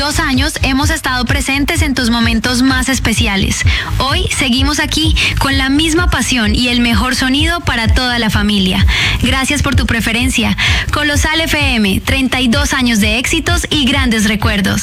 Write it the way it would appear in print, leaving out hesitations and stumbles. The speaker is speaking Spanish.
32 años hemos estado presentes en tus momentos más especiales. Hoy seguimos aquí con la misma pasión y el mejor sonido para toda la familia. Gracias por tu preferencia. Colosal FM, 32 años de éxitos y grandes recuerdos.